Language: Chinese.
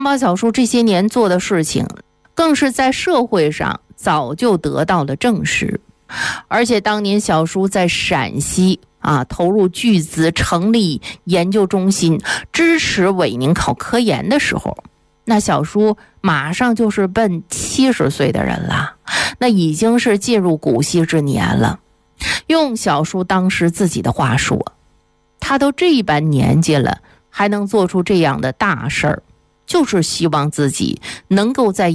马小叔这些年做的事情，更是在社会上早就得到了证实。而且当年小叔在陕西投入巨资成立研究中心，支持伪宁考科研的时候，那小叔马上就是奔70岁的人了，那已经是进入古稀之年了。用小叔当时自己的话说，他都这般年纪了，还能做出这样的大事儿，就是希望自己能够在